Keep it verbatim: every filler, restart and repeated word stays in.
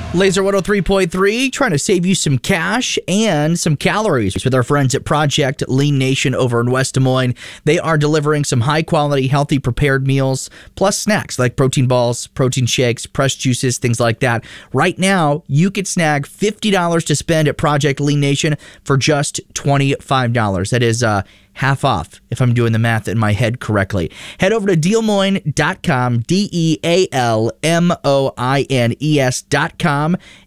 Laser one oh three point three, trying to save you some cash and some calories with our friends at Project Lean Nation over in West Des Moines. They are delivering some high-quality, healthy prepared meals, plus snacks like protein balls, protein shakes, pressed juices, things like that. Right now, you could snag fifty dollars to spend at Project Lean Nation for just twenty-five dollars. That is uh, half off, if I'm doing the math in my head correctly. Head over to deal moines dot com, D E A L M O I N E S dot com,